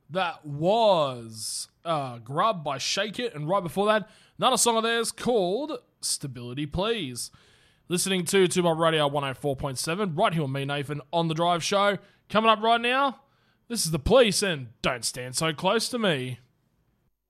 That was Grub by Shake It, and right before that, another song of theirs called Stability Please. Listening to my Radio 104.7, right here with me, Nathan, on The Drive Show. Coming up right now, this is The Police and Don't Stand So Close to Me.